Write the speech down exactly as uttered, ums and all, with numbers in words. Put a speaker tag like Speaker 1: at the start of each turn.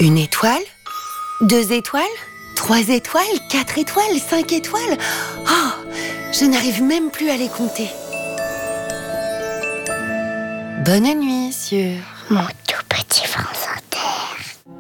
Speaker 1: Une étoile? Deux étoiles? Trois étoiles? Quatre étoiles? Cinq étoiles? Oh, je n'arrive même plus à les compter. Bonne nuit sur
Speaker 2: Mon tout petit français.